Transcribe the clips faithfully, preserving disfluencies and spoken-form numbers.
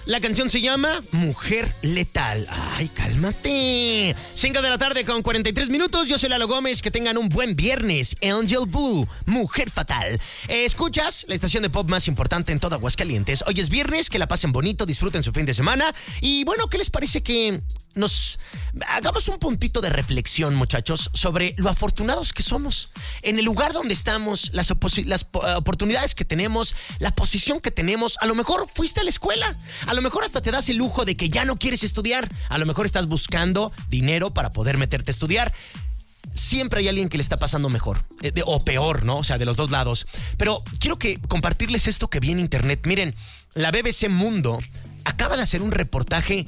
La canción se llama Mujer Letal. Ay, cálmate. cinco de la tarde con cuarenta y tres minutos. Yo soy Lalo Gómez. Que tengan un buen viernes. Angel Blue, Mujer Fatal. Eh, escuchas la estación de pop más importante en toda Aguascalientes. Hoy es viernes, que la pasen bonito, disfruten su fin de semana. Y bueno, ¿qué les parece que nos hagamos un puntito de reflexión, muchachos, sobre lo afortunados que somos? En el lugar donde estamos, las, opos- las oportunidades que tenemos, la posición que tenemos. A lo mejor fuiste a la escuela. A lo mejor hasta te das el lujo de que ya no quieres estudiar. A lo mejor estás buscando dinero para poder meterte a estudiar. Siempre hay alguien que le está pasando mejor, eh, de, o peor, ¿no? O sea, de los dos lados. Pero quiero que compartirles esto que vi en internet. Miren, la B B C Mundo acaba de hacer un reportaje.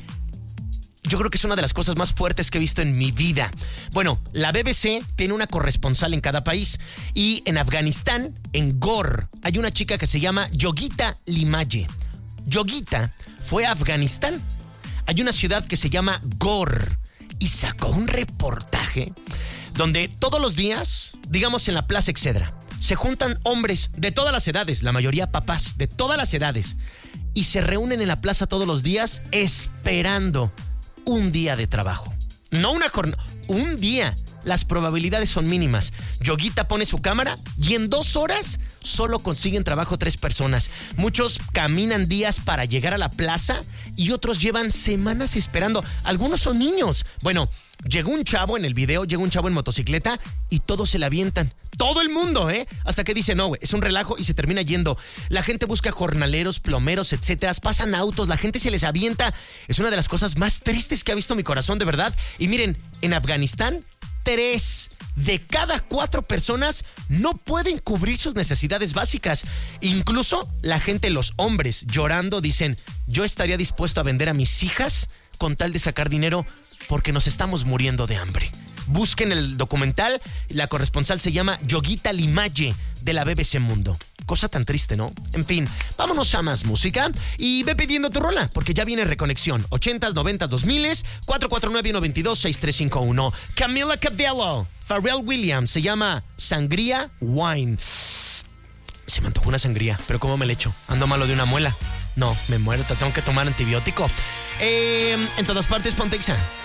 Yo creo que es una de las cosas más fuertes que he visto en mi vida. Bueno, la B B C tiene una corresponsal en cada país. Y en Afganistán, en Ghor, hay una chica que se llama Yogita Limaye. Yogita fue a Afganistán. Hay una ciudad que se llama Ghor y sacó un reportaje donde todos los días, digamos en la Plaza Excedra, se juntan hombres de todas las edades, la mayoría papás de todas las edades, y se reúnen en la plaza todos los días esperando un día de trabajo. No una jornada, un día. Las probabilidades son mínimas. Yogita pone su cámara y en dos horas solo consiguen trabajo tres personas. Muchos caminan días para llegar a la plaza y otros llevan semanas esperando. Algunos son niños. Bueno, llegó un chavo en el video, llegó un chavo en motocicleta y todos se la avientan. Todo el mundo, ¿eh? Hasta que dice, no, güey, es un relajo y se termina yendo. La gente busca jornaleros, plomeros, etcétera. Pasan autos, la gente se les avienta. Es una de las cosas más tristes que ha visto mi corazón, de verdad. Y miren, en Afganistán, tres de cada cuatro personas no pueden cubrir sus necesidades básicas. Incluso la gente, los hombres, llorando, dicen, yo estaría dispuesto a vender a mis hijas con tal de sacar dinero porque nos estamos muriendo de hambre. Busquen el documental. La corresponsal se llama Yogita Limaye, de la B B C Mundo. Cosa tan triste, ¿no? En fin, vámonos a más música y ve pidiendo tu rola, porque ya viene Reconexión. ochentas, noventas, dos miles, cuatro cuatro nueve, nueve dos, seis tres cinco uno. Camila Cabello, Pharrell Williams, se llama Sangría Wine. Se me antojó una sangría, pero ¿cómo me le echo? ¿Ando malo de una muela? No, me muero, te tengo que tomar antibiótico. Eh, en todas partes, ponte Ixa.